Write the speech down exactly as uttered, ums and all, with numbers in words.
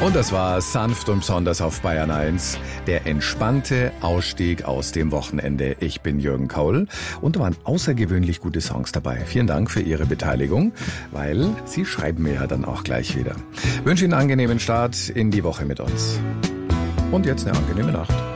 Und das war sanft und besonders auf Bayern eins. Der entspannte Ausstieg aus dem Wochenende. Ich bin Jürgen Kaul und da waren außergewöhnlich gute Songs dabei. Vielen Dank für Ihre Beteiligung, weil Sie schreiben mir ja dann auch gleich wieder. Ich wünsche Ihnen einen angenehmen Start in die Woche mit uns. Und jetzt eine angenehme Nacht.